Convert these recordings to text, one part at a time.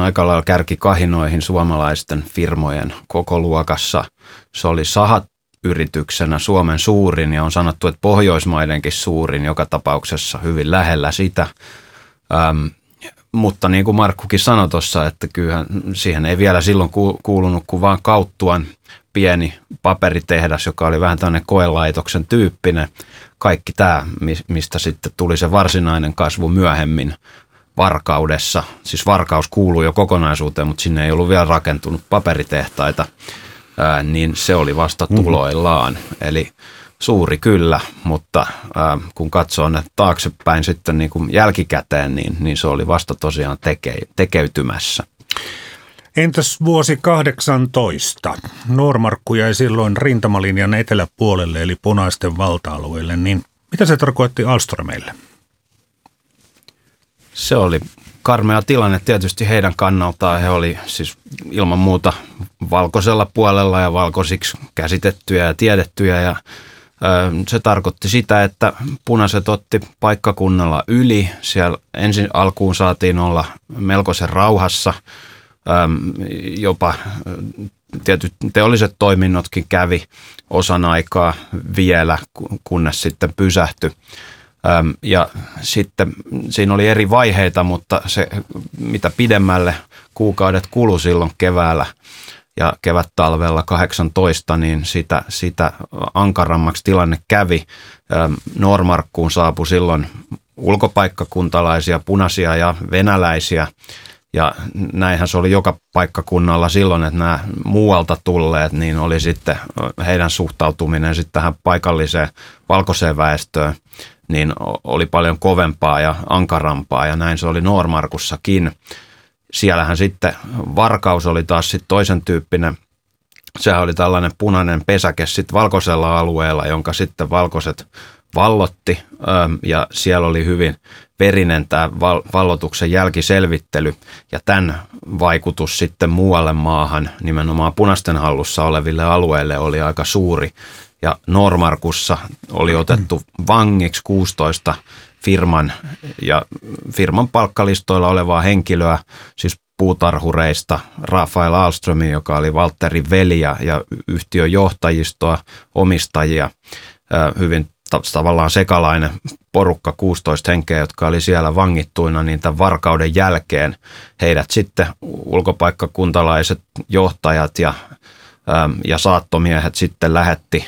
aika lailla kärkikahinoihin suomalaisten firmojen kokoluokassa. Se oli sahayrityksenä Suomen suurin ja on sanottu, että Pohjoismaidenkin suurin, joka tapauksessa hyvin lähellä sitä. Mutta niin kuin Markkukin sanoi tuossa, että kyllähän siihen ei vielä silloin kuulunut kuin vaan Kauttuan pieni paperitehdas, joka oli vähän tämmöinen koelaitoksen tyyppinen. Kaikki tämä, mistä sitten tuli se varsinainen kasvu myöhemmin Varkaudessa. Siis Varkaus kuului jo kokonaisuuteen, mutta sinne ei ollut vielä rakentunut paperitehtaita, niin se oli vasta tuloillaan. Eli suuri kyllä, mutta kun katsoo ne taaksepäin sitten niin kuin jälkikäteen, niin se oli vasta tosiaan tekeytymässä. Entäs vuosi 18? Noormarkku jäi silloin rintamalinjan eteläpuolelle eli punaisten valta-alueelle, niin mitä se tarkoitti Ahlströmeille? Se oli karmea tilanne tietysti heidän kannaltaan. He oli siis ilman muuta valkoisella puolella ja valkoisiksi käsitettyjä ja tiedettyjä ja se tarkoitti sitä, että punaiset otti paikkakunnalla yli. Siellä ensin alkuun saatiin olla melkoisen rauhassa. Jopa tietyt teolliset toiminnotkin kävi osan aikaa vielä, kunnes sitten pysähtyi. Ja sitten siinä oli eri vaiheita, mutta se mitä pidemmälle kuukaudet kului silloin keväällä ja kevät-talvella 18, niin sitä ankarammaksi tilanne kävi. Noormarkkuun saapui silloin ulkopaikkakuntalaisia, punaisia ja venäläisiä. Ja näinhän se oli joka paikkakunnalla silloin, että nämä muualta tulleet, niin oli sitten heidän suhtautuminen sitten tähän paikalliseen valkoiseen väestöön, niin oli paljon kovempaa ja ankarampaa ja näin se oli Noormarkussakin. Siellähän sitten Varkaus oli taas sitten toisen tyyppinen. Sehän oli tällainen punainen pesäke sitten valkoisella alueella, jonka sitten valkoiset vallotti ja siellä oli hyvin verinen tämä vallotuksen jälkiselvittely ja tämän vaikutus sitten muualle maahan nimenomaan punaisten hallussa oleville alueille oli aika suuri. Ja Noormarkussa oli otettu vangiksi 16 firman palkkalistoilla olevaa henkilöä, siis puutarhureista Rafael Ahlström, joka oli Valtterin veli ja yhtiön johtajistoa, omistajia, hyvin tavallaan sekalainen porukka, 16 henkeä, jotka oli siellä vangittuina, niin tämän Varkauden jälkeen heidät sitten ulkopaikkakuntalaiset johtajat ja saattomiehet sitten lähetti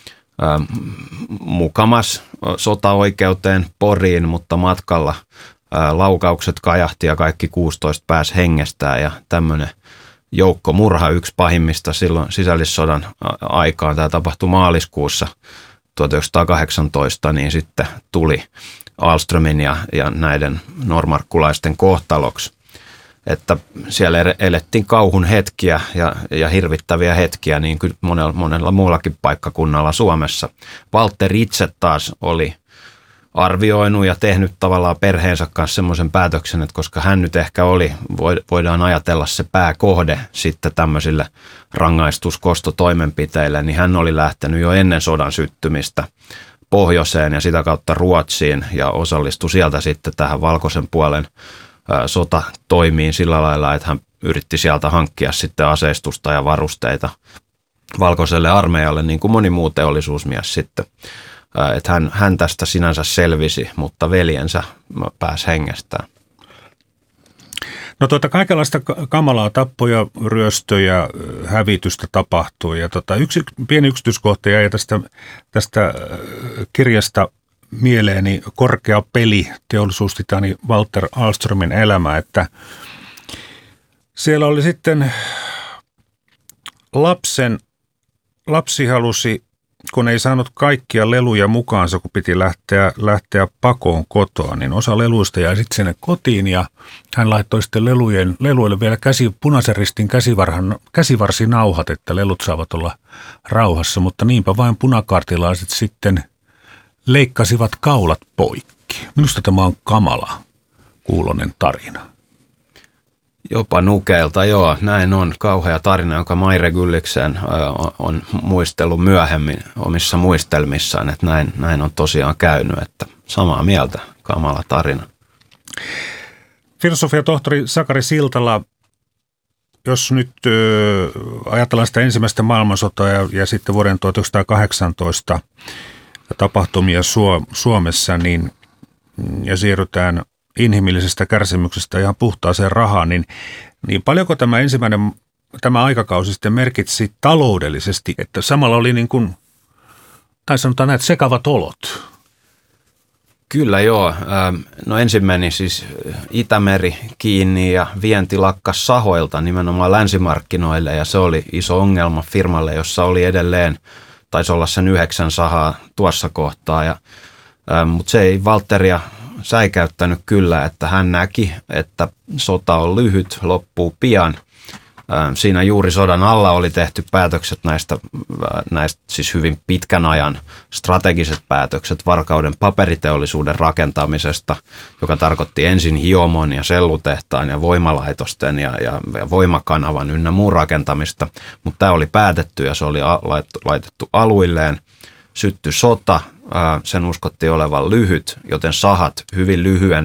mukamas sotaoikeuteen Poriin, mutta matkalla laukaukset kajahti ja kaikki 16 pääsi hengestään ja tämmöinen joukkomurha, yksi pahimmista silloin sisällissodan aikaan, tämä tapahtui maaliskuussa 1918, niin sitten tuli Ahlströmin ja näiden noormarkkulaisten kohtaloksi. Että siellä elettiin kauhun hetkiä ja hirvittäviä hetkiä niin kuin monella muullakin paikkakunnalla Suomessa. Valtteri itse taas oli arvioinut ja tehnyt tavallaan perheensä kanssa semmoisen päätöksen, että koska hän nyt ehkä oli, voidaan ajatella se pääkohde sitten tämmöisille rangaistuskostotoimenpiteille, niin hän oli lähtenyt jo ennen sodan syttymistä pohjoiseen ja sitä kautta Ruotsiin ja osallistui sieltä sitten tähän valkoisen puolen sotatoimiin sillä lailla, että hän yritti sieltä hankkia sitten aseistusta ja varusteita valkoiselle armeijalle, niin kuin moni muu teollisuusmies sitten. Että hän tästä sinänsä selvisi, mutta veljensä pääsi hengestään. No kaikenlaista kamalaa, tappoja, ryöstöjä, hävitystä tapahtuu. Ja yksi pieni yksityiskohta jäi tästä kirjasta mieleeni Korkea peli, teollisuustitaani Walter Ahlströmin elämä, että siellä oli sitten lapsi halusi, kun ei saanut kaikkia leluja mukaansa, kun piti lähteä pakoon kotoa, niin osa leluista jäi sitten sinne kotiin ja hän laittoi sitten leluille vielä punaisen ristin käsivarsinauhat, että lelut saavat olla rauhassa, mutta niinpä vain punakaartilaiset sitten leikkasivat kaulat poikki. Minusta tämä on kamala kuulonen tarina. Jopa nukeilta, joo. Näin on kauhea tarina, joka Maire Gulliksen on muistellut myöhemmin omissa muistelmissaan, että näin on tosiaan käynyt, että samaa mieltä, kamala tarina. Filosofiatohtori Sakari Siltala, jos nyt ajatellaan sitä ensimmäistä maailmansotaa ja sitten vuoden 1918 tapahtumia Suomessa, niin, ja siirrytään inhimillisestä kärsimyksestä ihan puhtaaseen rahaan, niin paljonko tämä aikakausi sitten merkitsi taloudellisesti, että samalla oli niin kuin, tai sanotaan näitä sekavat olot? Kyllä joo. No ensin meni siis Itämeri kiinni ja vienti lakkas sahoilta nimenomaan länsimarkkinoille ja se oli iso ongelma firmalle, jossa oli edelleen, taisi olla sen 9 sahaa tuossa kohtaa. Mutta se ei Valtteria säikäyttänyt kyllä, että hän näki, että sota on lyhyt, loppuu pian. Siinä juuri sodan alla oli tehty päätökset näistä siis hyvin pitkän ajan strategiset päätökset Varkauden paperiteollisuuden rakentamisesta, joka tarkoitti ensin hiomon ja sellutehtaan ja voimalaitosten ja voimakanavan ynnä muun rakentamista, mutta tämä oli päätetty ja se oli laitettu aluilleen. Syttyi sota, sen uskottiin olevan lyhyt, joten sahat hyvin lyhyen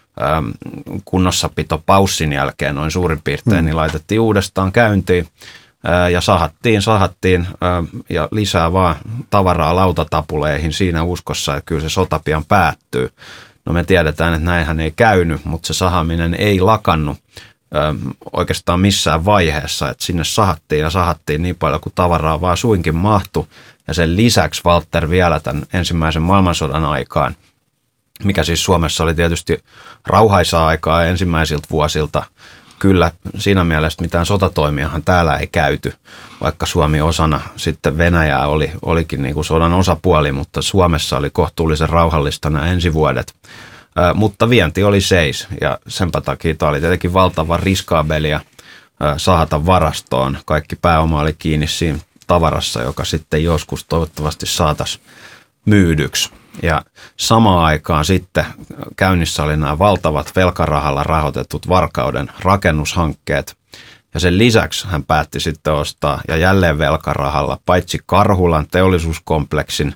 kunnossapitopaussin jälkeen noin suurin piirtein, niin laitettiin uudestaan käyntiin ja sahattiin ja lisää vaan tavaraa lautatapuleihin siinä uskossa, että kyllä se sota pian päättyy. No me tiedetään, että näinhän ei käynyt, mutta se sahaminen ei lakannut oikeastaan missään vaiheessa, että sinne sahattiin niin paljon kuin tavaraa vaan suinkin mahtui ja sen lisäksi Valtter vielä tämän ensimmäisen maailmansodan aikaan, mikä siis Suomessa oli tietysti rauhaisaa aikaa ensimmäisiltä vuosilta. Kyllä siinä mielessä mitään sotatoimiahan täällä ei käyty, vaikka Suomi osana sitten Venäjää olikin niin kuin sodan osapuoli, mutta Suomessa oli kohtuullisen rauhallista nämä ensivuodet. Mutta vienti oli seis ja senpä takia tämä oli tietenkin valtavan riskaabelia sahata varastoon. Kaikki pääoma oli kiinni siinä tavarassa, joka sitten joskus toivottavasti saataisiin myydyksi. Ja samaan aikaan sitten käynnissä oli nämä valtavat velkarahalla rahoitetut Varkauden rakennushankkeet. Ja sen lisäksi hän päätti sitten ostaa ja jälleen velkarahalla paitsi Karhulan teollisuuskompleksin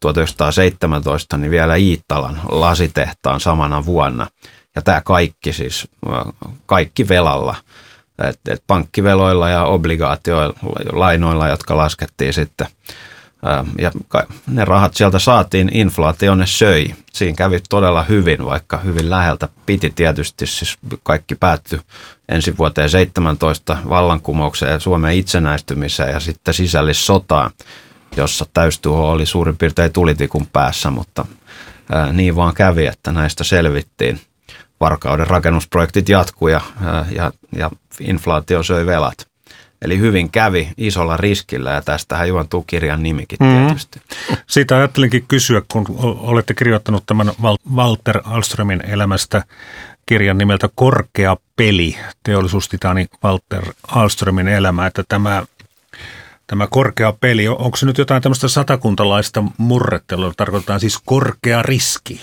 1917, niin vielä Iittalan lasitehtaan samana vuonna. Ja tämä kaikki siis, kaikki velalla. Et pankkiveloilla ja obligaatioilla, lainoilla, jotka laskettiin sitten. Ja ne rahat sieltä saatiin, inflaatio ne söi. Siinä kävi todella hyvin, vaikka hyvin läheltä piti tietysti. Siis kaikki päättyi ensi vuoteen 17 vallankumoukseen ja Suomen itsenäistymiseen ja sitten sisällissotaan, jossa täystuho oli suurin piirtein tulitikun päässä, mutta niin vaan kävi, että näistä selvittiin. Varkauden rakennusprojektit jatkui ja inflaatio söi velat. Eli hyvin kävi isolla riskillä ja tästähän juontuu kirjan nimikin tietysti. Siitä ajattelinkin kysyä, kun olette kirjoittanut tämän Walter Ahlströmin elämästä kirjan nimeltä Korkea peli, teollisuustitaani Walter Ahlströmin elämä, että tämä korkea peli, onko se nyt jotain tämmöistä satakuntalaista murrettelua, tarkoitetaan siis korkea riski?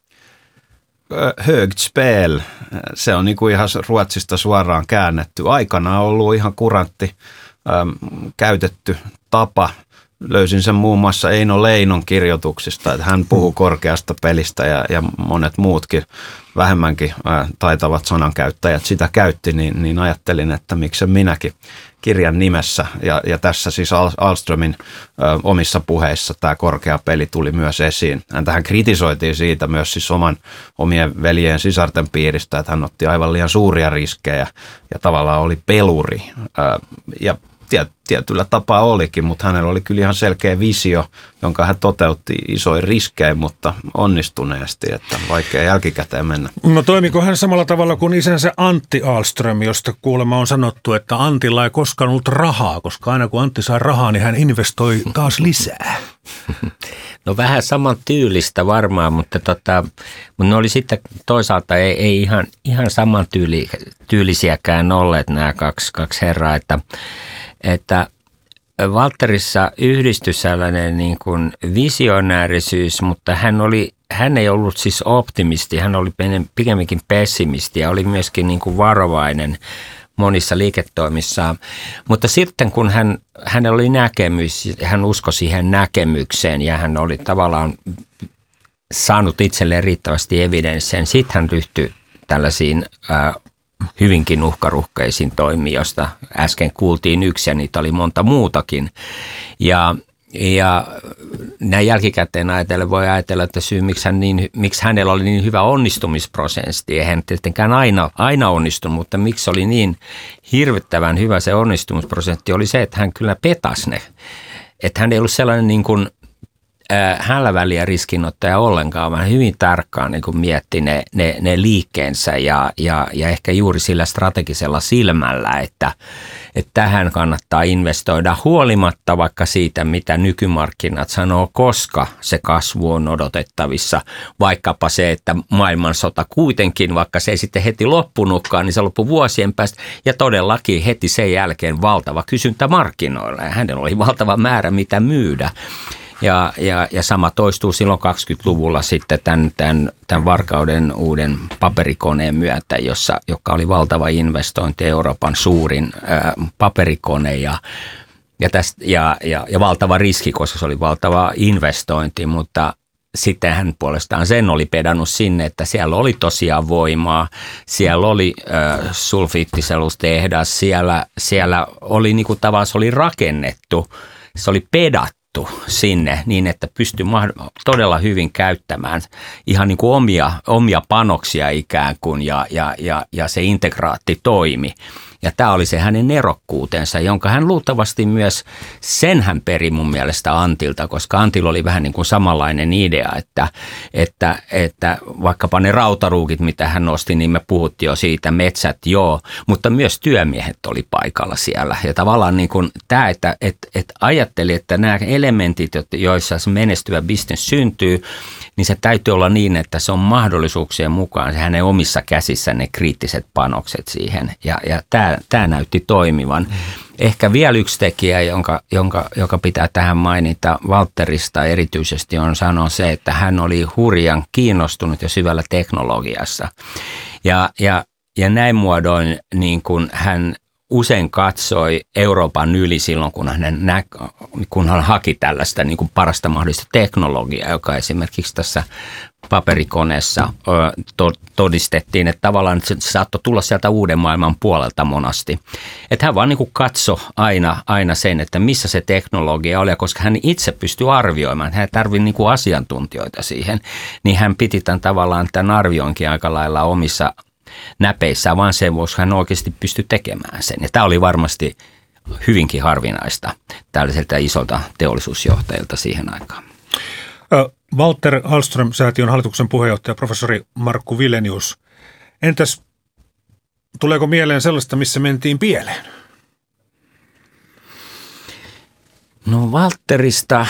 Högt spel, se on niinku ihan Ruotsista suoraan käännetty. Aikana on ollut ihan kurantti käytetty tapa. Löysin sen muun muassa Eino Leinon kirjoituksista, että hän puhuu korkeasta pelistä ja monet muutkin vähemmänkin taitavat sanankäyttäjät sitä käytti, niin ajattelin, että miksi minäkin kirjan nimessä. Ja tässä siis Ahlströmin omissa puheissa tämä korkea peli tuli myös esiin. Häntähän kritisoitiin siitä myös siis omien veljeen sisarten piiristä, että hän otti aivan liian suuria riskejä ja tavallaan oli peluri. Ja tietyllä tapaa olikin, mutta hänellä oli kyllä ihan selkeä visio, jonka hän toteutti isoin riskein, mutta onnistuneesti, että vaikea jälkikäteen mennä. No toimiko hän samalla tavalla kuin isänsä Antti Ahlström, josta kuulemma on sanottu, että Antilla ei koskaan ollut rahaa, koska aina kun Antti sai rahaa, niin hän investoi taas lisää. No vähän saman tyylistä varmaan, mutta ne oli sitten toisaalta ei ihan saman tyylisiäkään olleet nämä kaksi herraa, että Valtterissa yhdistyi sellainen niin kuin visionäärisyys, mutta hän ei ollut siis optimisti, hän oli pikemminkin pessimisti ja oli myöskin niin kuin varovainen monissa liiketoimissaan. Mutta sitten kun hänellä oli näkemys, hän uskoi siihen näkemykseen ja hän oli tavallaan saanut itselleen riittävästi evidenssiä, sitten hän ryhtyi tällaisiin hyvinkin uhkaruhkeisiin toimiin, josta äsken kuultiin yksi ja niitä oli monta muutakin. Ja näin jälkikäteen ajatellen voi ajatella, että syy, miksi hänellä oli niin hyvä onnistumisprosentti, eihän hän tietenkään aina onnistunut, mutta miksi oli niin hirvittävän hyvä se onnistumisprosentti, oli se, että hän kyllä petasi ne. Että hän ei ollut sellainen niin kuin hänellä väliä riskinottaja ollenkaan, vaan hyvin tarkkaan niin kuin mietti ne liikkeensä ja ehkä juuri sillä strategisella silmällä, että tähän kannattaa investoida huolimatta vaikka siitä, mitä nykymarkkinat sanoo, koska se kasvu on odotettavissa. Vaikkapa se, että maailmansota kuitenkin, vaikka se ei sitten heti loppunutkaan, niin se loppui vuosien päästä ja todellakin heti sen jälkeen valtava kysyntä markkinoilla ja hänellä oli valtava määrä mitä myydä. Ja sama toistuu silloin 20-luvulla sitten tämän Varkauden uuden paperikoneen myötä, joka oli valtava investointi, Euroopan suurin paperikone ja valtava riski, koska se oli valtava investointi, mutta sitten hän puolestaan sen oli pedannut sinne, että siellä oli tosiaan voimaa, siellä oli sulfiittiselustehdas, siellä oli niin kuin tavallaan se oli rakennettu, se oli pedattu sinne niin, että pystyi todella hyvin käyttämään ihan niin kuin omia panoksia ikään kuin ja se integraatti toimi. Ja tämä oli se hänen nerokkuutensa, jonka hän luultavasti myös, sen hän peri mun mielestä Antilta, koska Antilla oli vähän niin kuin samanlainen idea, että vaikkapa ne rautaruukit, mitä hän nosti, niin me puhuttiin jo siitä, metsät joo, mutta myös työmiehet oli paikalla siellä. Ja tavallaan niin kuin tämä, että ajatteli, että nämä elementit, joissa menestyvä business syntyy, niin se täytyy olla niin, että se on mahdollisuuksien mukaan se hänen omissa käsissä ne kriittiset panokset siihen. Ja tämä näytti toimivan. Ehkä vielä yksi tekijä, joka pitää tähän mainita Valtterista erityisesti on sanoa se, että hän oli hurjan kiinnostunut ja syvällä teknologiassa. Ja näin muodoin niin kuin hän usein katsoi Euroopan yli silloin, kun hän haki tällaista niin kuin parasta mahdollista teknologiaa, joka esimerkiksi tässä paperikoneessa todistettiin, että tavallaan se saattoi tulla sieltä uuden maailman puolelta monasti. Että hän vaan niin kuin katsoi aina sen, että missä se teknologia oli, ja koska hän itse pystyi arvioimaan, hän tarvitsi niin kuin asiantuntijoita siihen, niin hän piti tämän arvioinkin aika lailla omissa näpeissä, vaan sen vuoksi hän oikeasti pystyi tekemään sen. Ja tämä oli varmasti hyvinkin harvinaista tällaiselta isolta teollisuusjohtajilta siihen aikaan. Walter Hallström-säätiön hallituksen puheenjohtaja professori Markku Wilenius. Entäs tuleeko mieleen sellaista, missä mentiin pieleen? No Walterista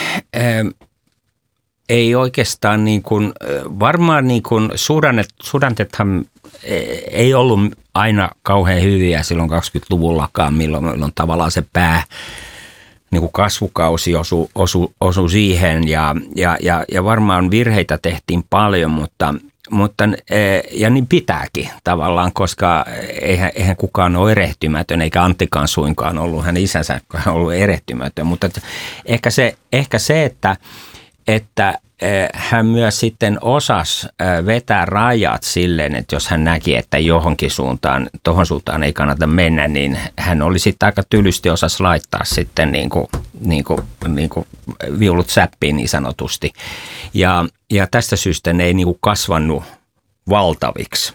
ei oikeastaan niin kuin, varmaan niin kuin suhdantethan ei ollut aina kauhean hyviä silloin 20-luvullakaan, milloin tavallaan se niin kuin kasvukausi osui siihen ja varmaan virheitä tehtiin paljon, mutta ja niin pitääkin tavallaan, koska eihän kukaan ole erehtymätön, eikä Anttikaan suinkaan ollut, hän isänsä ollut erehtymätön, mutta ehkä se, että hän myös sitten osasi vetää rajat silleen, että jos hän näki, että tohon suuntaan ei kannata mennä, niin hän oli sitten aika tylysti osasi laittaa sitten niin kuin viulut säppiin niin sanotusti. Ja tästä syystä ne ei niin kuin kasvanut valtaviksi.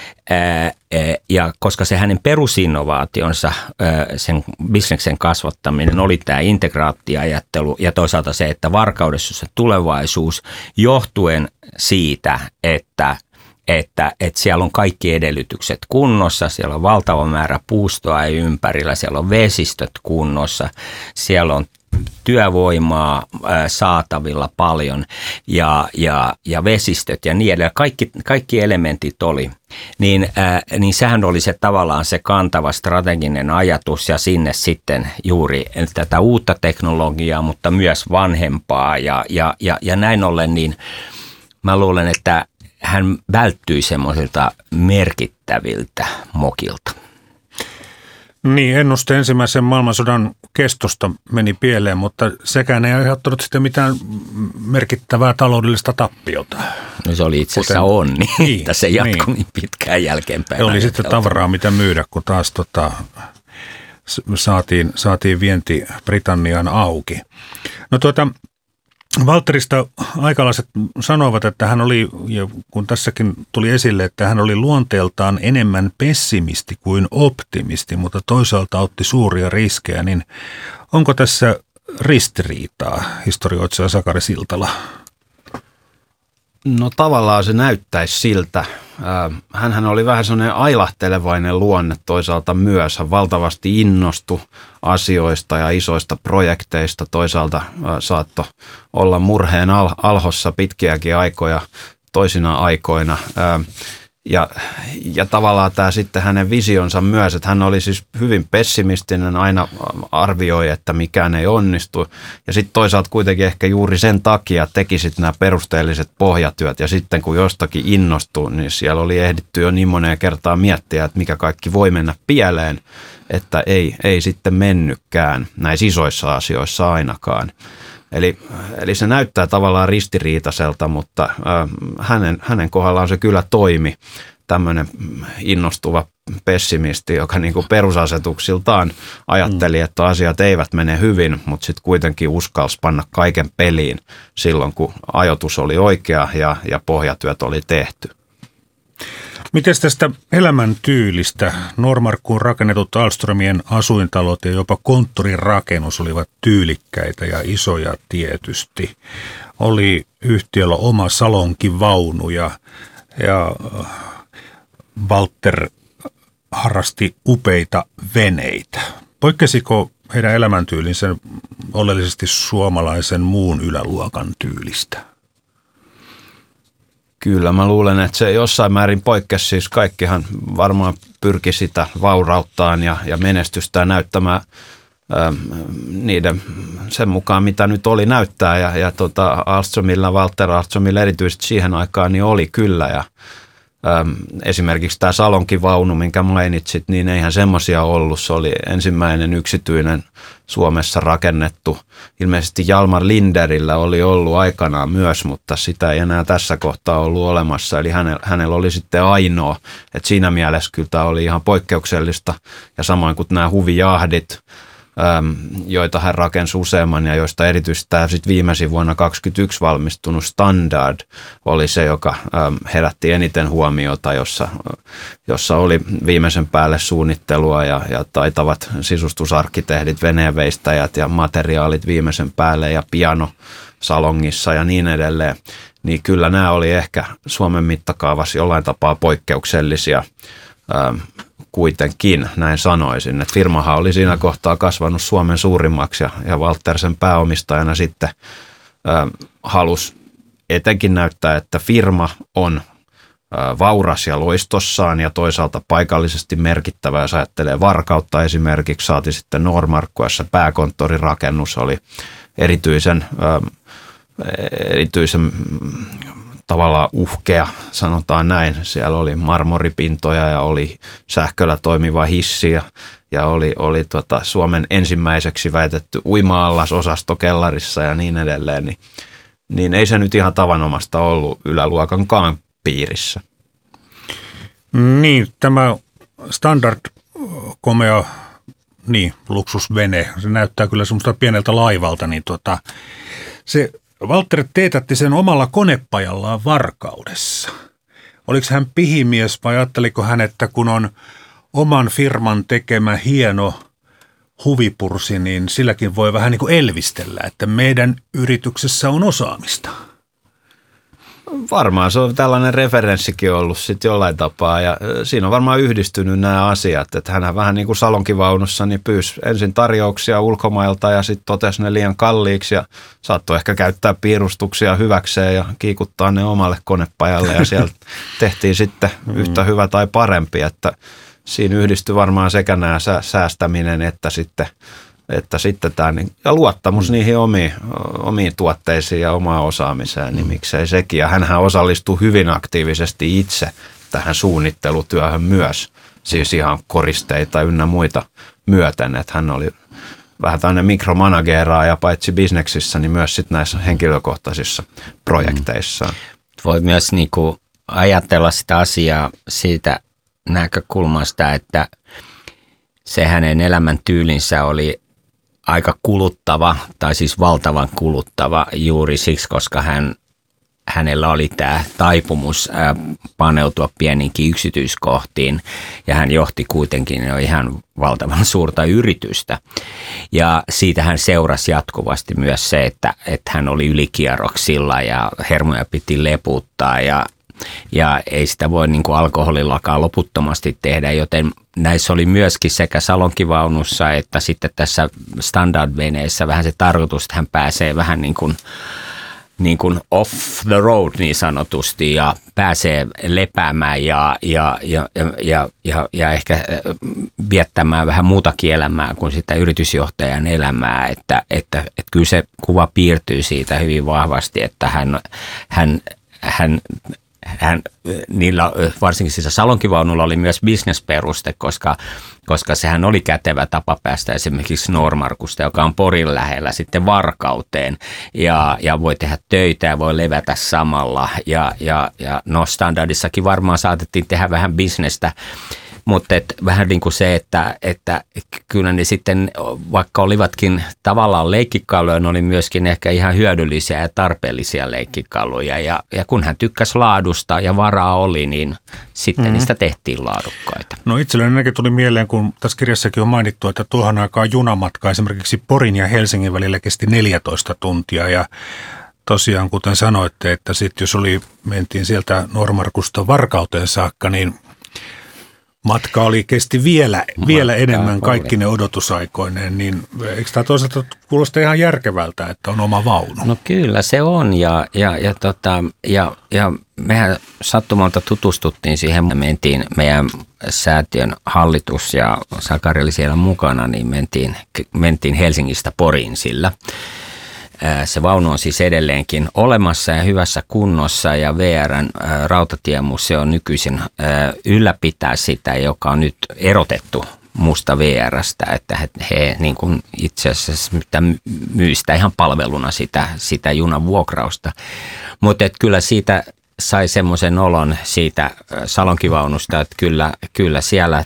Ja koska se hänen perusinnovaationsa, sen bisneksen kasvattaminen oli tämä integraattiajattelu ja toisaalta se, että Varkaudessa se tulevaisuus johtuen siitä, että siellä on kaikki edellytykset kunnossa, siellä on valtava määrä puustoa ympärillä, siellä on vesistöt kunnossa, siellä on työvoimaa saatavilla paljon ja vesistöt ja niin edelleen. Kaikki elementit oli. Niin sehän oli se tavallaan se kantava strateginen ajatus ja sinne sitten juuri tätä uutta teknologiaa, mutta myös vanhempaa ja näin ollen niin mä luulen, että hän välttyi semmoisilta merkittäviltä mokilta. Niin, ennuste ensimmäisen maailmansodan kestosta meni pieleen, mutta sekään ei aiheuttanut sitten mitään merkittävää taloudellista tappiota. No se oli itse asiassa onni, niin, että se jatkui niin pitkään jälkeenpäin. Oli sitten tavaraa, mitä myydä, kun taas saatiin vienti Britanniaan auki. No Valterista aikalaiset sanoivat, että hän oli, ja kun tässäkin tuli esille, että hän oli luonteeltaan enemmän pessimisti kuin optimisti, mutta toisaalta otti suuria riskejä, niin onko tässä ristiriitaa, historioitsija Sakari Siltala? No tavallaan se näyttäisi siltä. Hänhän oli vähän sellainen ailahtelevainen luonne toisaalta myös. Hän valtavasti innostui asioista ja isoista projekteista. Toisaalta saattoi olla murheen alhossa pitkiäkin aikoja toisina aikoina. Ja tavallaan tämä sitten hänen visionsa myös, että hän oli siis hyvin pessimistinen, aina arvioi, että mikään ei onnistu. Ja sitten toisaalta kuitenkin ehkä juuri sen takia teki sitten nämä perusteelliset pohjatyöt. Ja sitten kun jostakin innostui, niin siellä oli ehditty jo niin moneen kertaan miettiä, että mikä kaikki voi mennä pieleen, että ei sitten mennytkään näissä isoissa asioissa ainakaan. Eli se näyttää tavallaan ristiriitaiselta, mutta hänen kohdallaan se kyllä toimi. Tämmöinen innostuva pessimisti, joka niin kuin perusasetuksiltaan ajatteli, että asiat eivät mene hyvin, mutta sitten kuitenkin uskalsi panna kaiken peliin silloin, kun ajoitus oli oikea ja pohjatyöt oli tehty. Miten tästä elämäntyylistä? Nordmarkkuun rakennetut Ahlströmien asuintalot ja jopa konttorirakennus olivat tyylikkäitä ja isoja tietysti. Oli yhtiöllä oma salonkivaunu ja Walter harrasti upeita veneitä. Poikkesiko heidän elämäntyylinsä oleellisesti suomalaisen muun yläluokan tyylistä? Kyllä, mä luulen, että se jossain määrin poikkesi, siis kaikkihan varmaan pyrki sitä vaurauttaan ja menestystään näyttämään niiden sen mukaan, mitä nyt oli näyttää. Ja Ahlströmillä, Walter Ahlströmillä erityisesti siihen aikaan niin oli kyllä. Ja esimerkiksi tämä salonkivaunu, minkä mainitsit, niin eihän semmoisia ollut. Se oli ensimmäinen yksityinen Suomessa rakennettu. Ilmeisesti Hjalmar Linderillä oli ollut aikanaan myös, mutta sitä ei enää tässä kohtaa ollut olemassa. Eli hänellä oli sitten ainoa. Et siinä mielessä kyllä tämä oli ihan poikkeuksellista. Ja samoin kuin nämä huvijahdit, joita hän rakensi useamman ja joista erityisesti tämä sitten viimeisin vuonna 2021 valmistunut Standard oli se, joka herätti eniten huomiota, jossa oli viimeisen päälle suunnittelua ja taitavat sisustusarkkitehdit, veneenveistäjät ja materiaalit viimeisen päälle ja piano salongissa ja niin edelleen. Niin kyllä nämä oli ehkä Suomen mittakaavassa jollain tapaa poikkeuksellisia kuitenkin, näin sanoisin. Että firmahan oli siinä kohtaa kasvanut Suomen suurimmaksi ja Walter sen pääomistajana sitten halusi etenkin näyttää, että firma on vauras ja loistossaan ja toisaalta paikallisesti merkittävä. Jos ajattelee Varkautta esimerkiksi, saati sitten Nordmarkkuessa pääkonttorirakennus oli erityisen tavallaan uhkea, sanotaan näin. Siellä oli marmoripintoja ja oli sähköllä toimiva hissi ja oli Suomen ensimmäiseksi väitetty uima-allas osasto kellarissa ja niin edelleen. Niin ei se nyt ihan tavanomasta ollut yläluokankaan piirissä. Niin, tämä Standard komea luksusvene, se näyttää kyllä semmoista pieneltä laivalta, niin se Walter teetätti sen omalla konepajallaan Varkaudessa. Oliko hän pihimies vai ajatteliko hän, että kun on oman firman tekemä hieno huvipursi, niin silläkin voi vähän niin kuin elvistellä, että meidän yrityksessä on osaamista? Varmaan se on tällainen referenssikin ollut sitten jollain tapaa ja siinä on varmaan yhdistynyt nämä asiat, että hänhän vähän niin kuin salonkivaunussa niin pyysi ensin tarjouksia ulkomailta ja sitten totesi ne liian kalliiksi ja saattoi ehkä käyttää piirustuksia hyväkseen ja kiikuttaa ne omalle konepajalle ja sieltä tehtiin sitten yhtä hyvä tai parempi, että siinä yhdistyi varmaan sekä nämä säästäminen että sitten tämä ja luottamus niihin omiin tuotteisiin ja omaan osaamiseen, niin miksei sekin. Ja hänhän osallistui hyvin aktiivisesti itse tähän suunnittelutyöhön myös siis ihan koristeita ynnä muita myöten, että hän oli vähän tämmöinen mikromanageraaja paitsi bisneksissä, niin myös sit näissä henkilökohtaisissa projekteissaan. Voi myös niinku ajatella sitä asiaa siitä näkökulmasta, että se hänen elämäntyylinsä oli aika kuluttava, tai siis valtavan kuluttava juuri siksi, koska hänellä oli tämä taipumus paneutua pieninkin yksityiskohtiin, ja hän johti kuitenkin jo ihan valtavan suurta yritystä. Ja siitä hän seurasi jatkuvasti myös se, että hän oli ylikierroksilla ja hermoja piti leputtaa, ja ei sitä voi niin kuin alkoholillakaan loputtomasti tehdä, joten näissä oli myöskin sekä salonkivaunussa että sitten tässä standard-veneessä vähän se tarkoitus, että hän pääsee vähän niin kuin off the road niin sanotusti ja pääsee lepäämään ja ehkä viettämään vähän muutakin elämää kuin sitä yritysjohtajan elämää, että kyllä se kuva piirtyy siitä hyvin vahvasti, että hän niillä, varsinkin siis salonkivaunulla oli myös bisnesperuste, koska sehän oli kätevä tapa päästä esimerkiksi Noormarkusta, joka on Porin lähellä, sitten Varkauteen ja voi tehdä töitä ja voi levätä samalla ja no standardissakin varmaan saatettiin tehdä vähän bisnestä. Mutta vähän niin kuin se, että kyllä ne sitten, vaikka olivatkin tavallaan leikkikaluja, ne oli myöskin ehkä ihan hyödyllisiä ja tarpeellisia leikkikaluja. Ja kun hän tykkäsi laadusta ja varaa oli, niin sitten niistä tehtiin laadukkaita. No itselleni ainakin tuli mieleen, kun tässä kirjassakin on mainittu, että tuohon aikaan junamatka esimerkiksi Porin ja Helsingin välillä kesti 14 tuntia. Ja tosiaan, kuten sanoitte, että sitten jos mentiin sieltä Noormarkusta Varkauteen saakka, niin matka kesti vielä enemmän kaikki ne odotusaikoineen, niin eikö tämä toisaalta kuulosta ihan järkevältä, että on oma vaunu? No kyllä se on ja mehän sattumalta tutustuttiin siihen, me mentiin meidän säätiön hallitus ja Sakari oli siellä mukana, niin mentiin Helsingistä Poriin sillä. Se vaunu on siis edelleenkin olemassa ja hyvässä kunnossa ja VR:n rautatiemuseo nykyisin ylläpitää sitä, joka on nyt erotettu muusta VR:stä, että he niin kuin itse asiassa myy sitä ihan palveluna sitä junan vuokrausta. Mutta kyllä siitä sai semmoisen olon siitä salonkivaunusta, että kyllä siellä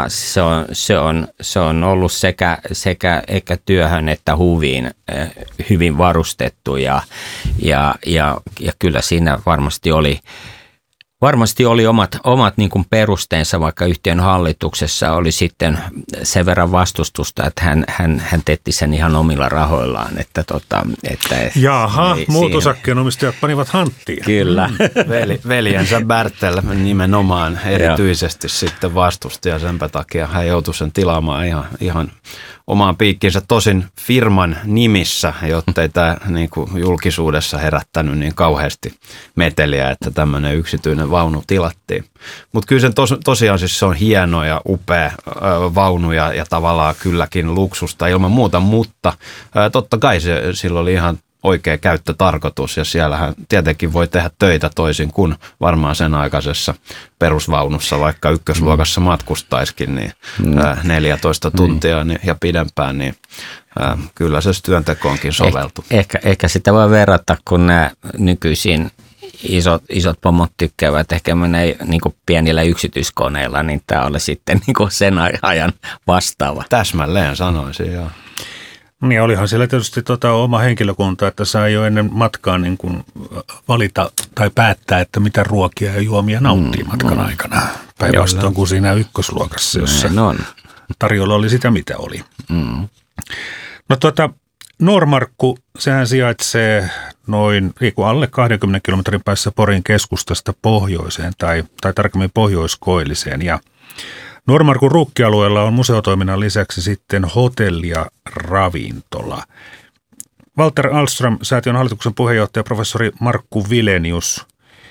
se on ollut sekä ehkä työhön että huviin hyvin varustettu ja kyllä siinä varmasti oli omat niin kuin perusteensa, vaikka yhtiön hallituksessa oli sitten sen verran vastustusta, että hän teetti sen ihan omilla rahoillaan. Jaha, muut osakkeenomistajat panivat hanttiin. Kyllä. Veljensä Bertel nimenomaan erityisesti sitten vastusti ja senpä takia hän joutui sen tilaamaan ihan omaan piikkiinsä, tosin firman nimissä, jottei tämä niin kuin julkisuudessa herättänyt niin kauheasti meteliä, että tämmöinen yksityinen vaunu tilattiin. Mutta kyllä tosiaan siis se on hieno ja upea vaunu ja tavallaan kylläkin luksusta ilman muuta, mutta totta kai sillä oli ihan oikea käyttötarkoitus ja siellähän tietenkin voi tehdä töitä toisin kuin varmaan sen aikaisessa perusvaunussa, vaikka ykkösluokassa matkustaisikin niin 14 tuntia ja pidempään, niin kyllä se työntekoonkin soveltuu. Ehkä sitä voi verrata, kun nämä nykyisin isot pomot tykkäävät ehkä menee niin kuin pienillä yksityiskoneilla, niin tämä oli sitten niin kuin sen ajan vastaava. Täsmälleen sanoisin, joo. Niin olihan siellä tietysti oma henkilökunta, että sai jo ennen matkaa niin kuin valita tai päättää, että mitä ruokia ja juomia nauttii matkan aikana. Päinvastoin kuin siinä ykkösluokassa, jossa tarjolla oli sitä, mitä oli. No Noormarkku, sehän sijaitsee noin alle 20 kilometrin päässä Porin keskustasta pohjoiseen tai tarkemmin Pohjois-Koilliseen ja Noormarkun ruukkialueella on museotoiminnan lisäksi sitten hotelli ja ravintola. Walter Ahlström, säätiön hallituksen puheenjohtaja, professori Markku Vilenius.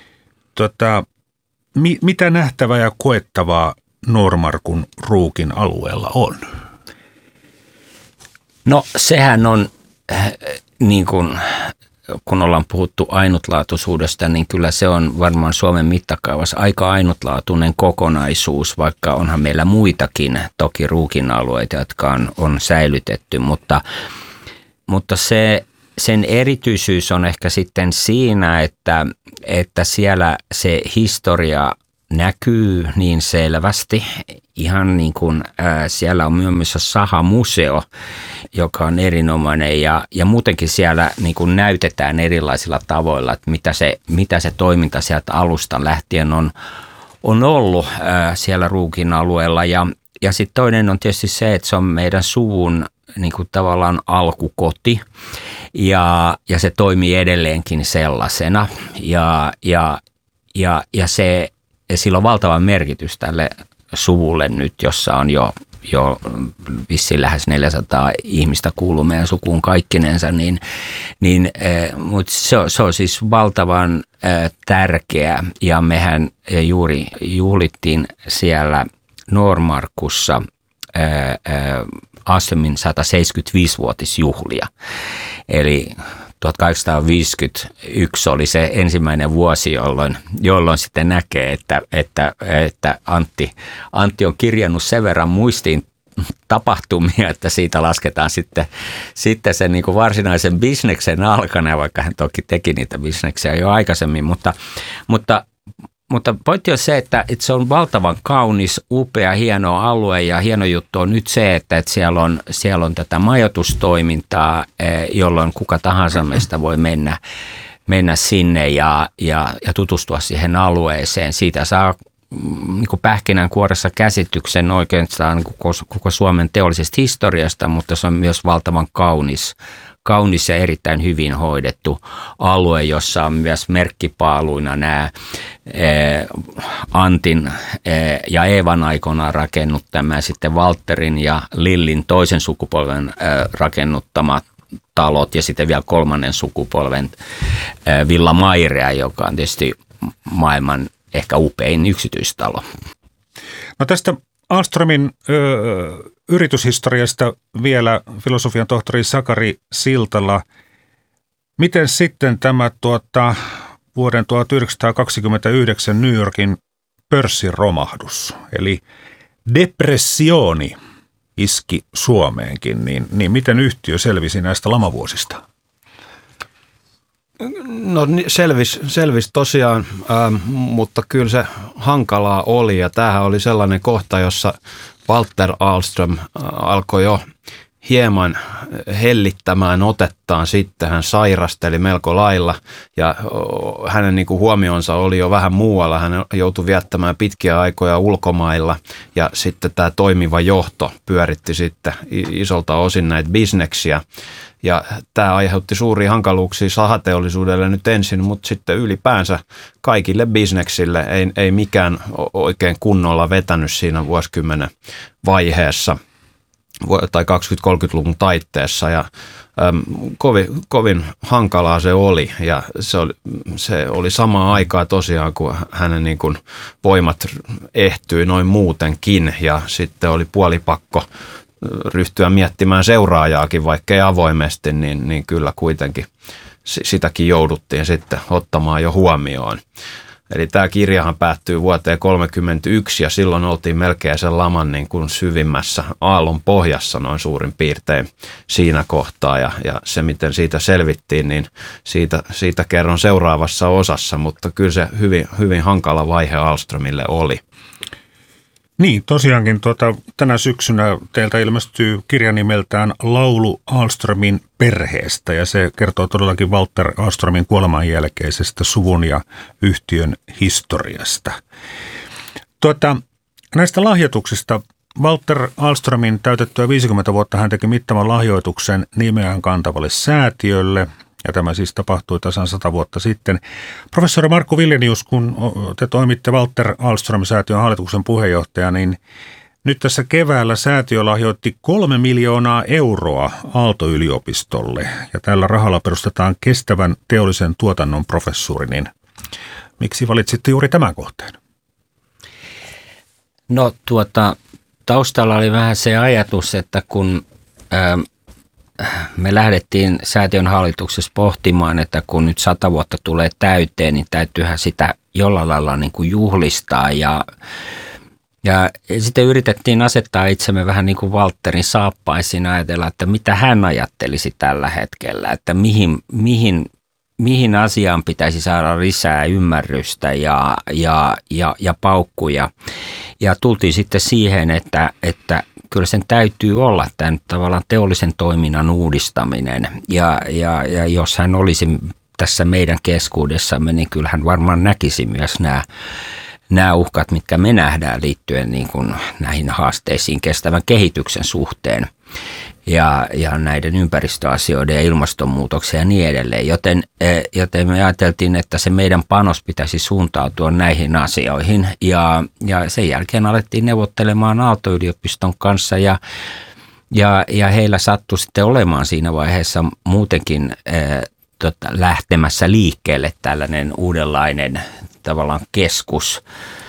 Mitä nähtävää ja koettavaa Noormarkun ruukin alueella on? No sehän on niin kuin kun ollaan puhuttu ainutlaatuisuudesta, niin kyllä se on varmaan Suomen mittakaavassa aika ainutlaatuinen kokonaisuus, vaikka onhan meillä muitakin toki Ruukin alueita, jotka on säilytetty, mutta sen erityisyys on ehkä sitten siinä, että siellä se historia näkyy niin selvästi. Ihan niin kuin siellä on myös sahamuseo, joka on erinomainen ja muutenkin siellä niin kuin näytetään erilaisilla tavoilla, että mitä se toiminta sieltä alusta lähtien on ollut siellä Ruukin alueella. Ja sitten toinen on tietysti se, että se on meidän suvun niin kuin tavallaan alkukoti ja se toimii edelleenkin sellaisena ja sillä on valtava merkitys tälle suvulle nyt, jossa on jo vissiin lähes 400 ihmistä kuuluu meidän sukuun kaikkinensa, mutta se on siis valtavan tärkeä ja mehän juuri juhlittiin siellä Noormarkussa Ahlströmin 175-vuotisjuhlia. Eli 1851 oli se ensimmäinen vuosi, jolloin sitten näkee, että Antti on kirjannut sen verran muistiin tapahtumia, että siitä lasketaan sitten sen niin kuin varsinaisen bisneksen alkana, vaikka hän toki teki niitä bisneksiä jo aikaisemmin, mutta pointti on se, että se on valtavan kaunis, upea, hieno alue ja hieno juttu on nyt se, että siellä on tätä majoitustoimintaa, jolloin kuka tahansa meistä voi mennä sinne ja tutustua siihen alueeseen. Siitä saa niin kuin pähkinänkuoressa käsityksen oikeastaan niin koko Suomen teollisesta historiasta, mutta se on myös valtavan kaunis ja erittäin hyvin hoidettu alue, jossa on myös merkkipaaluina nämä Antin ja Eevan aikoinaan rakennuttama, sitten Walterin ja Lillin toisen sukupolven rakennuttamat talot ja sitten vielä kolmannen sukupolven Villa Mairea, joka on tietysti maailman ehkä upein yksityistalo. No tästä Ahlströmin yrityshistoriasta vielä filosofian tohtori Sakari Siltala. Miten sitten tämä vuoden 1929 New Yorkin pörssiromahdus, eli depressioni iski Suomeenkin, niin miten yhtiö selvisi näistä lamavuosista? No selvisi tosiaan, mutta kyllä se hankalaa oli ja tämähän oli sellainen kohta, jossa Walter Ahlström alkoi jo hieman hellittämään otettaan sitten. Hän sairasteli melko lailla ja hänen niin kuin huomionsa oli jo vähän muualla. Hän joutui viettämään pitkiä aikoja ulkomailla ja sitten tämä toimiva johto pyöritti sitten isolta osin näitä bisneksiä. Ja tämä aiheutti suuria hankaluuksia sahateollisuudelle nyt ensin, mutta sitten ylipäänsä kaikille bisneksille ei mikään oikein kunnolla vetänyt siinä vuosikymmenen vaiheessa tai 20-30-luvun taitteessa ja kovin hankalaa se oli ja se oli samaan aikaan tosiaan, kun hänen niin kuin voimat ehtyi noin muutenkin ja sitten oli puolipakko ryhtyä miettimään seuraajaakin, vaikkei avoimesti, niin kyllä kuitenkin sitäkin jouduttiin sitten ottamaan jo huomioon. Eli tämä kirjahan päättyy vuoteen 1931 ja silloin oltiin melkein sen laman niin kuin syvimmässä aallon pohjassa noin suurin piirtein siinä kohtaa. Ja se, miten siitä selvittiin, niin siitä kerron seuraavassa osassa, mutta kyllä se hyvin hankala vaihe Ahlströmille oli. Niin, tosiaankin tänä syksynä teiltä ilmestyy kirja nimeltään Laulu Ahlströmin perheestä ja se kertoo todellakin Walter Ahlströmin kuoleman jälkeisestä suvun ja yhtiön historiasta. Näistä lahjoituksista Walter Ahlströmin täytettyä 50 vuotta hän teki mittavan lahjoituksen nimeään kantavalle säätiölle. Ja tämä siis tapahtui tasan 100 vuotta sitten. Professori Markku Viljenius, kun te toimitte Walter Ahlström-säätiön hallituksen puheenjohtaja, niin nyt tässä keväällä säätiö lahjoitti 3 miljoonaa euroa Aalto-yliopistolle. Ja tällä rahalla perustetaan kestävän teollisen tuotannon professuuri. Niin miksi valitsitte juuri tämän kohteen? No taustalla oli vähän se ajatus, että kun me lähdettiin säätiön hallituksessa pohtimaan, että kun nyt 100 vuotta tulee täyteen, niin täytyyhän sitä jollain lailla niin kuin juhlistaa ja sitten yritettiin asettaa itsemme vähän niin kuin Valtterin saappaisiin, ajatella, että mitä hän ajattelisi tällä hetkellä, että mihin asiaan pitäisi saada lisää ymmärrystä ja paukkuja. Ja tultiin sitten siihen, että kyllä sen täytyy olla tämän tavallaan teollisen toiminnan uudistaminen. Ja jos hän olisi tässä meidän keskuudessamme, niin kyllä hän varmaan näkisi myös nämä uhkat, mitkä me nähdään liittyen niin kuin näihin haasteisiin kestävän kehityksen suhteen ja näiden ympäristöasioiden ja ilmastonmuutoksen ja niin edelleen. Joten me ajateltiin, että se meidän panos pitäisi suuntautua näihin asioihin ja sen jälkeen alettiin neuvottelemaan Aalto-yliopiston kanssa ja heillä sattui sitten olemaan siinä vaiheessa muutenkin lähtemässä liikkeelle tällainen uudenlainen tavallaan keskus,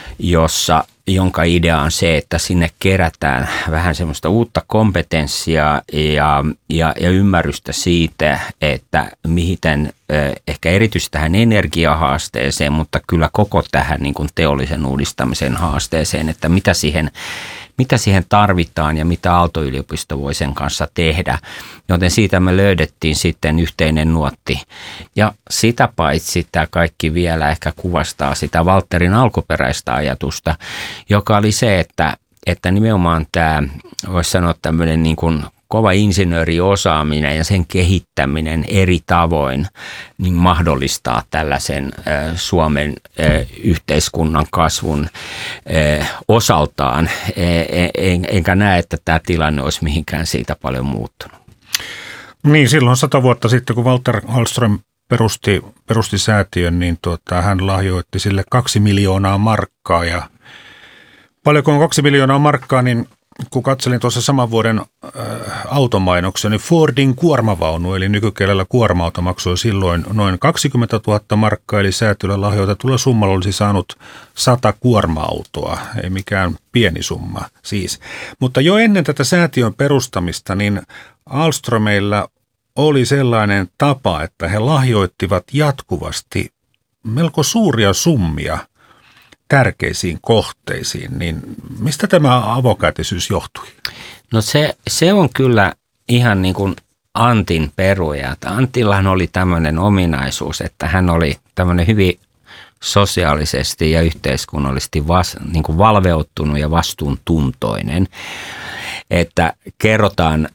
jonka idea on se, että sinne kerätään vähän semmoista uutta kompetenssia ja ymmärrystä siitä, että miten ehkä erityisesti tähän energiahaasteeseen, mutta kyllä koko tähän niin kuin teollisen uudistamisen haasteeseen, että mitä siihen tarvitaan ja mitä Aalto-yliopisto voi sen kanssa tehdä. Joten siitä me löydettiin sitten yhteinen nuotti. Ja sitä paitsi tämä kaikki vielä ehkä kuvastaa sitä Valtterin alkuperäistä ajatusta, joka oli se, että nimenomaan tämä, voisi sanoa tämmöinen niin kuin kova insinööriosaaminen ja sen kehittäminen eri tavoin niin mahdollistaa tällaisen Suomen yhteiskunnan kasvun osaltaan. Enkä näe, että tämä tilanne olisi mihinkään siitä paljon muuttunut. Niin, silloin 100 vuotta sitten, kun Walter Hallström perusti säätiön, niin hän lahjoitti sille 2 miljoonaa markkaa. Ja paljonko on 2 miljoonaa markkaa, niin kun katselin tuossa saman vuoden automainoksia, niin Fordin kuormavaunu, eli nykykielellä kuorma-auto, maksoi silloin noin 20 000 markkaa, eli säätiölle lahjoitetulla summalla olisi saanut 100 kuorma-autoa, ei mikään pieni summa siis. Mutta jo ennen tätä säätiön perustamista, niin Ahlströmeillä oli sellainen tapa, että he lahjoittivat jatkuvasti melko suuria summia tärkeisiin kohteisiin, niin mistä tämä avokätisyys johtui? No se on kyllä ihan niin kuin Antin peruja. Antillahan oli tämmöinen ominaisuus, että hän oli tämmöinen hyvin sosiaalisesti ja yhteiskunnallisesti niin kuin valveuttunut ja vastuuntuntoinen. Että kerrotaan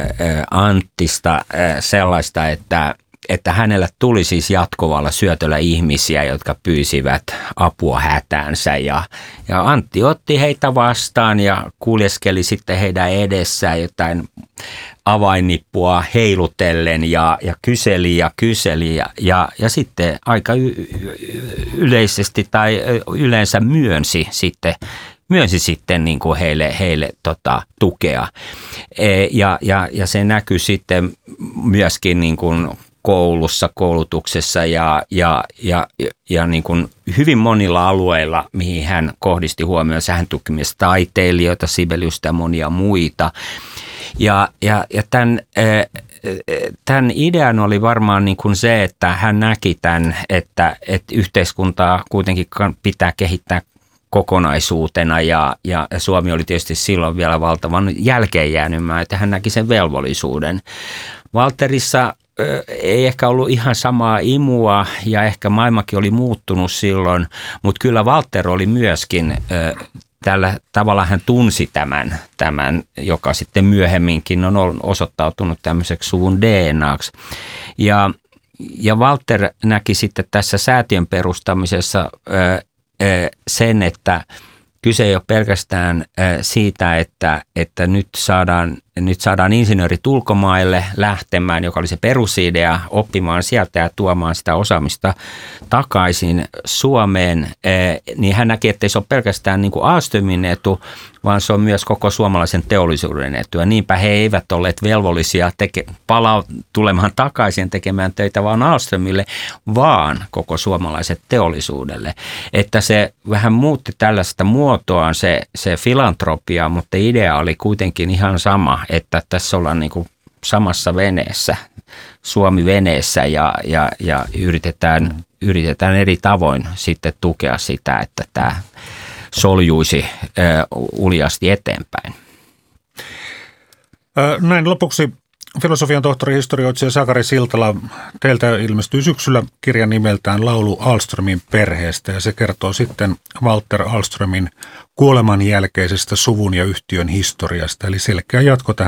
Antista sellaista, että hänellä tuli siis jatkuvalla syötöllä ihmisiä, jotka pyysivät apua hätäänsä ja Antti otti heitä vastaan ja kuljeskeli sitten heidän edessään jotain avainnippua heilutellen ja kyseli ja sitten aika yleisesti tai yleensä myönsi sitten niin kuin heille tukea. Ja se näkyy sitten myöskin niin kuin koulutuksessa ja niin kuin hyvin monilla alueilla, mihin hän kohdisti huomioon. Hän tuki myös taiteilijoita, Sibeliusta ja monia muita. Ja tämän idean oli varmaan niin kuin se, että hän näki tämän, että yhteiskuntaa kuitenkin pitää kehittää kokonaisuutena ja Suomi oli tietysti silloin vielä valtavan jälkeenjäänymää, että hän näki sen velvollisuuden. Valterissa ei ehkä ollut ihan samaa imua ja ehkä maailmakin oli muuttunut silloin, mutta kyllä Walter oli myöskin tällä tavalla hän tunsi tämän, joka sitten myöhemminkin on osoittautunut tämmöiseksi suvun DNAksi. Ja Walter näki sitten tässä säätiön perustamisessa sen, että kyse ei ole pelkästään siitä, että nyt saadaan insinöörit ulkomaille lähtemään, joka oli se perusidea, oppimaan sieltä ja tuomaan sitä osaamista takaisin Suomeen, niin hän näki, että ei se ole pelkästään niin kuin Ahlströmin etu, vaan se on myös koko suomalaisen teollisuuden etu. Ja niinpä he eivät olleet velvollisia tulemaan takaisin tekemään töitä vaan Ahlströmille, vaan koko suomalaiselle teollisuudelle. Että se vähän muutti tällaista muotoaan se filantropia, mutta idea oli kuitenkin ihan sama, että tässä ollaan niin kuin samassa veneessä, Suomi-veneessä ja yritetään eri tavoin sitten tukea sitä, että tämä soljuisi uljasti eteenpäin. Näin lopuksi filosofian tohtori, historioitsija Sakari Siltala, teiltä ilmestyi syksyllä kirja nimeltään Laulu Ahlströmin perheestä, ja se kertoo sitten Walter Ahlströmin kuoleman jälkeisestä suvun ja yhtiön historiasta, eli selkeä jatko tähän